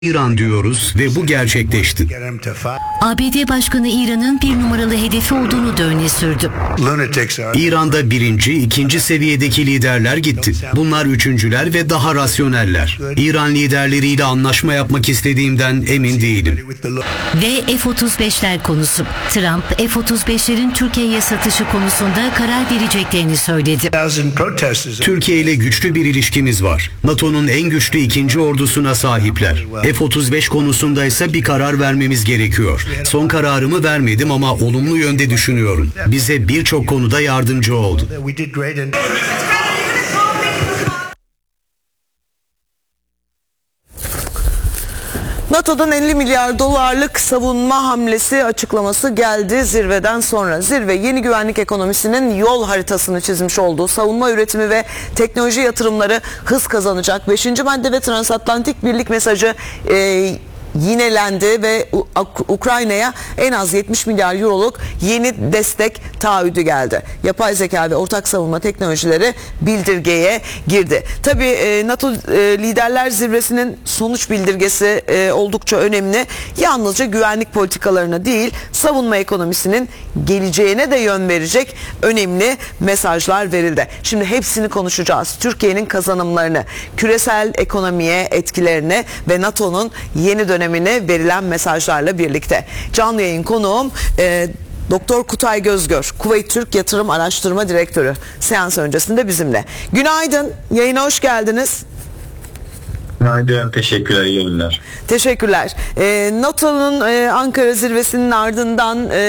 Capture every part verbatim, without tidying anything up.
İran diyoruz ve bu gerçekleşti. A B D Başkanı İran'ın bir numaralı hedefi olduğunu da öne sürdü. İran'da birinci, ikinci seviyedeki liderler gitti. Bunlar üçüncüler ve daha rasyoneller. İran liderleriyle anlaşma yapmak istediğimden emin değilim. Ve F otuz beşler konusu. Trump, F otuz beşlerin Türkiye'ye satışı konusunda karar vereceklerini söyledi. Türkiye ile güçlü bir ilişkimiz var. NATO'nun en güçlü ikinci ordusuna sahipler. F otuz beş konusunda ise bir karar vermemiz gerekiyor. Son kararımı vermedim ama olumlu yönde düşünüyorum. Bize birçok konuda yardımcı oldu. NATO'dan elli milyar dolarlık savunma hamlesi açıklaması geldi zirveden sonra. Zirve yeni güvenlik ekonomisinin yol haritasını çizmiş olduğu savunma üretimi ve teknoloji yatırımları hız kazanacak. Beşinci madde ve transatlantik birlik mesajı e, yinelendi ve Ukrayna'ya en az yetmiş milyar euroluk yeni destek taahhüdü geldi. Yapay zeka ve ortak savunma teknolojileri bildirgeye girdi. Tabii NATO Liderler Zirvesi'nin sonuç bildirgesi oldukça önemli. Yalnızca güvenlik politikalarına değil, savunma ekonomisinin geleceğine de yön verecek önemli mesajlar verildi. Şimdi hepsini konuşacağız. Türkiye'nin kazanımlarını, küresel ekonomiye etkilerini ve NATO'nun yeni dönem dönemine verilen mesajlarla birlikte. Canlı yayın konuğum e, Doktor Kutay Gözgör, Kuveyt Türk Yatırım Araştırma Direktörü. Seans öncesinde bizimle. Günaydın, yayına hoş geldiniz. Günaydın, teşekkürler, iyi günler. Teşekkürler. E, NATO'nun e, Ankara zirvesinin ardından e,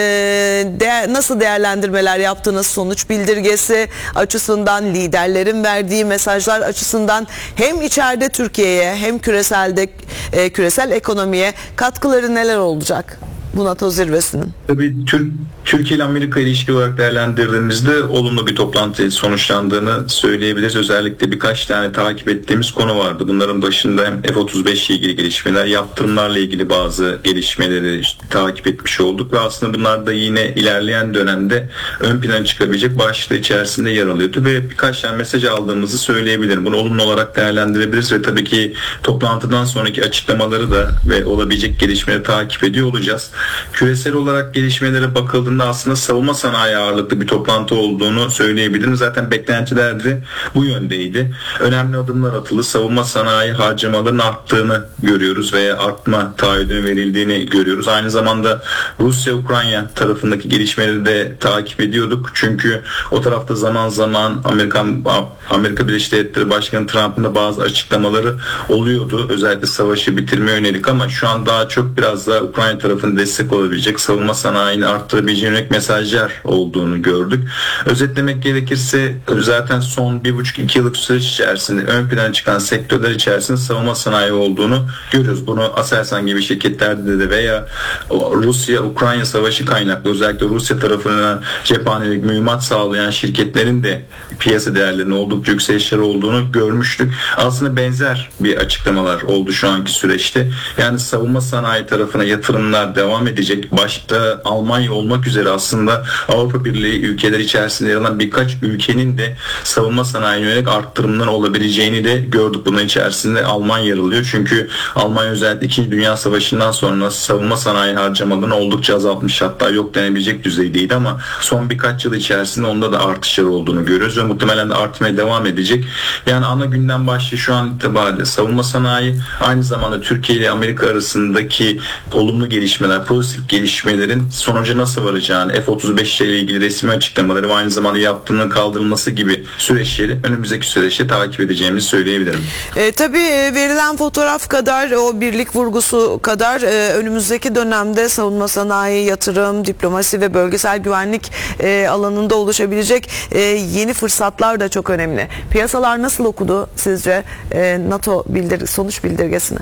de, nasıl değerlendirmeler yaptınız? Sonuç bildirgesi açısından, liderlerin verdiği mesajlar açısından hem içeride Türkiye'ye hem küreselde e, küresel ekonomiye katkıları neler olacak bu NATO zirvesinin? Tabii Türk Türkiye ile Amerika ilişki olarak değerlendirdiğimizde olumlu bir toplantı sonuçlandığını söyleyebiliriz. Özellikle birkaç tane takip ettiğimiz konu vardı. Bunların başında hem F otuz beş ile ilgili gelişmeler, yaptırımlarla ilgili bazı gelişmeleri işte takip etmiş olduk ve aslında bunlar da yine ilerleyen dönemde ön plana çıkabilecek başlığı içerisinde yer alıyordu ve birkaç tane mesaj aldığımızı söyleyebilirim. Bunu olumlu olarak değerlendirebiliriz ve tabii ki toplantıdan sonraki açıklamaları da ve olabilecek gelişmeleri takip ediyor olacağız. Küresel olarak gelişmelere bakıldığında aslında savunma sanayi ağırlıklı bir toplantı olduğunu söyleyebilirim. Zaten beklentiler de bu yöndeydi. Önemli adımlar atıldı. Savunma sanayi harcamalarının arttığını görüyoruz veya artma taahhüdünün verildiğini görüyoruz. Aynı zamanda Rusya-Ukrayna tarafındaki gelişmeleri de takip ediyorduk. Çünkü o tarafta zaman zaman Amerikan Amerika Birleşik Devletleri Başkanı Trump'ın da bazı açıklamaları oluyordu. Özellikle savaşı bitirmeye yönelik ama şu an daha çok biraz da Ukrayna tarafının destek olabilecek, savunma sanayini arttırabileceğine yönelik mesajlar olduğunu gördük. Özetlemek gerekirse zaten son bir buçuk iki yıllık süreç içerisinde ön plana çıkan sektörler içerisinde savunma sanayi olduğunu görüyoruz. Bunu Aselsan gibi şirketlerde de veya Rusya-Ukrayna savaşı kaynaklı özellikle Rusya tarafına cephanelik mühimmat sağlayan şirketlerin de piyasa değerlerinin oldukça yükselişleri olduğunu görmüştük. Aslında benzer bir açıklamalar oldu şu anki süreçte. Yani savunma sanayi tarafına yatırımlar devam edecek. Başta Almanya olmak üzere aslında Avrupa Birliği ülkeleri içerisinde yer alan birkaç ülkenin de savunma sanayi yönelik arttırımlar olabileceğini de gördük. Bunun içerisinde Almanya yer alıyor. Çünkü Almanya özellikle İkinci Dünya Savaşı'ndan sonra savunma sanayi harcamalarını oldukça azaltmış, hatta yok denebilecek düzeydeydi ama son birkaç yıl içerisinde onda da artışlar olduğunu görüyoruz ve muhtemelen de artmaya devam edecek. Yani ana gündem başlığı şu an itibariyle savunma sanayi, aynı zamanda Türkiye ile Amerika arasındaki olumlu gelişmeler, pozitif gelişmelerin sonuca nasıl varacağını, F otuz beş ile ilgili resmi açıklamaları ve aynı zamanda yaptırımın kaldırılması gibi süreçleri önümüzdeki süreçte takip edeceğimizi söyleyebilirim. E, tabii verilen fotoğraf kadar, o birlik vurgusu kadar e, önümüzdeki dönemde savunma sanayi, yatırım, diplomasi ve bölgesel güvenlik e, alanında oluşabilecek e, yeni fırsatlar da çok önemli. Piyasalar nasıl okudu sizce e, NATO bildir sonuç bildirgesini?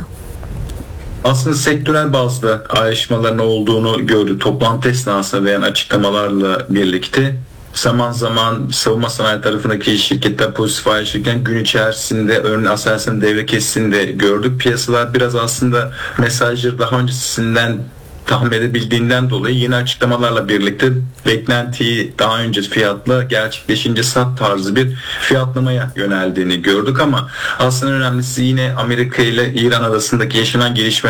Aslında sektörel bazda ayrışmaların olduğunu gördü. Toplantı esnasında veren açıklamalarla birlikte zaman zaman savunma sanayi tarafındaki şirketler pozitif ayrışırken gün içerisinde örneğin Aselsan'ın devre kesisini de gördük. Piyasalar biraz aslında mesajları daha öncesinden tahmin edebildiğinden dolayı yeni açıklamalarla birlikte beklentiyi daha önce fiyatla gerçekleşince sat tarzı bir fiyatlamaya yöneldiğini gördük ama aslında önemlisi yine Amerika ile İran arasındaki yaşanan gelişme